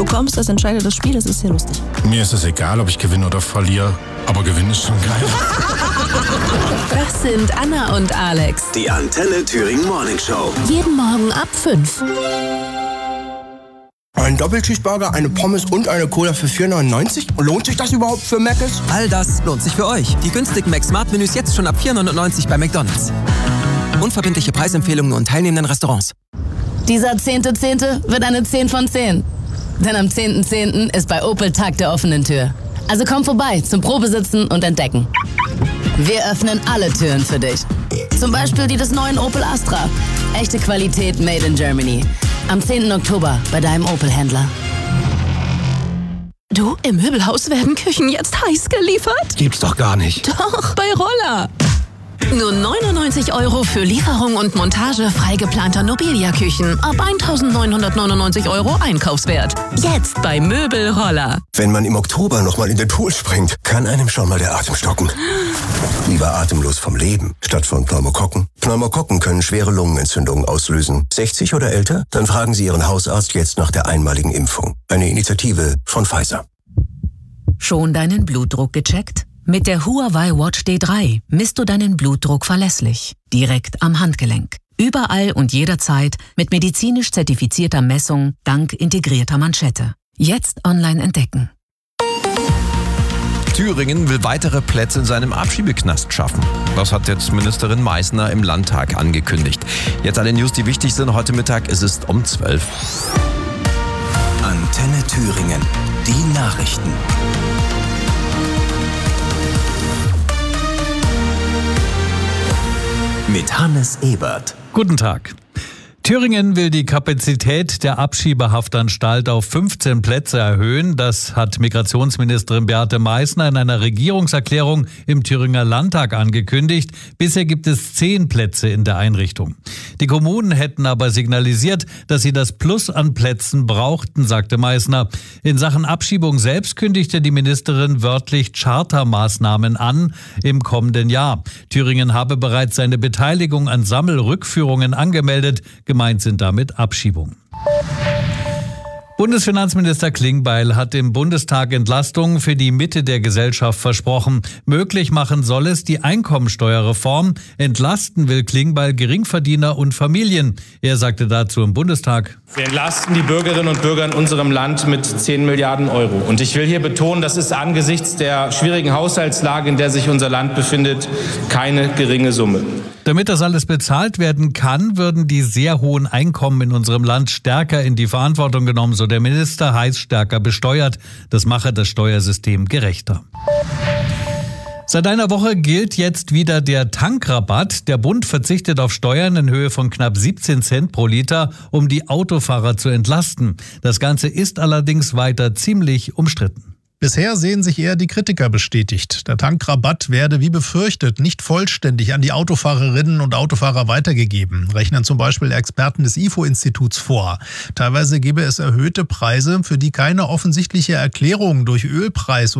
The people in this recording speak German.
bekommst, das entscheidet das Spiel. Das ist sehr lustig. Mir ist es egal, ob ich gewinne oder verliere. Aber gewinnen ist schon geil. Das sind Anna und Alex. Die Antenne Thüringen Morning Show. Jeden Morgen ab 5. Ein Doppelcheeseburger, eine Pommes und eine Cola für 4,99? Lohnt sich das überhaupt für Mc's? All das lohnt sich für euch. Die günstigen Mac-Smart-Menüs jetzt schon ab 4,99 bei McDonald's. Unverbindliche Preisempfehlungen und teilnehmenden Restaurants. Dieser 10.10. wird eine 10 von 10. Denn am 10.10. ist bei Opel Tag der offenen Tür. Also komm vorbei zum Probesitzen und Entdecken. Wir öffnen alle Türen für dich. Zum Beispiel die des neuen Opel Astra. Echte Qualität made in Germany. Am 10. Oktober bei deinem Opel-Händler. Du, im Möbelhaus werden Küchen jetzt heiß geliefert. Gibt's doch gar nicht. Doch, bei Roller. Nur 99 € für Lieferung und Montage frei geplanter Nobilia-Küchen. Ab 1.999 € Einkaufswert. Jetzt bei Möbelroller. Wenn man im Oktober nochmal in den Pool springt, kann einem schon mal der Atem stocken. Lieber atemlos vom Leben, statt von Pneumokokken. Pneumokokken können schwere Lungenentzündungen auslösen. 60 oder älter? Dann fragen Sie Ihren Hausarzt jetzt nach der einmaligen Impfung. Eine Initiative von Pfizer. Schon deinen Blutdruck gecheckt? Mit der Huawei Watch D3 misst du deinen Blutdruck verlässlich, direkt am Handgelenk. Überall und jederzeit mit medizinisch zertifizierter Messung dank integrierter Manschette. Jetzt online entdecken. Thüringen will weitere Plätze in seinem Abschiebeknast schaffen. Das hat jetzt Ministerin Meißner im Landtag angekündigt. Jetzt alle News, die wichtig sind heute Mittag. Es ist um 12. Antenne Thüringen. Die Nachrichten. Mit Hannes Ebert. Guten Tag. Thüringen will die Kapazität der Abschiebehaftanstalt auf 15 Plätze erhöhen. Das hat Migrationsministerin Beate Meißner in einer Regierungserklärung im Thüringer Landtag angekündigt. Bisher gibt es 10 Plätze in der Einrichtung. Die Kommunen hätten aber signalisiert, dass sie das Plus an Plätzen brauchten, sagte Meißner. In Sachen Abschiebung selbst kündigte die Ministerin wörtlich Chartermaßnahmen an im kommenden Jahr. Thüringen habe bereits seine Beteiligung an Sammelrückführungen angemeldet. Gemeint sind damit Abschiebungen. Bundesfinanzminister Klingbeil hat im Bundestag Entlastungen für die Mitte der Gesellschaft versprochen. Möglich machen soll es die Einkommensteuerreform. Entlasten will Klingbeil Geringverdiener und Familien. Er sagte dazu im Bundestag: Wir entlasten die Bürgerinnen und Bürger in unserem Land mit 10 Milliarden Euro. Und ich will hier betonen, das ist angesichts der schwierigen Haushaltslage, in der sich unser Land befindet, keine geringe Summe. Damit das alles bezahlt werden kann, würden die sehr hohen Einkommen in unserem Land stärker in die Verantwortung genommen, so der Minister, heißt stärker besteuert. Das mache das Steuersystem gerechter. Seit einer Woche gilt jetzt wieder der Tankrabatt. Der Bund verzichtet auf Steuern in Höhe von knapp 17 Cent pro Liter, um die Autofahrer zu entlasten. Das Ganze ist allerdings weiter ziemlich umstritten. Bisher sehen sich eher die Kritiker bestätigt. Der Tankrabatt werde wie befürchtet nicht vollständig an die Autofahrerinnen und Autofahrer weitergegeben, rechnen zum Beispiel Experten des IFO-Instituts vor. Teilweise gebe es erhöhte Preise, für die keine offensichtliche Erklärung durch Ölpreis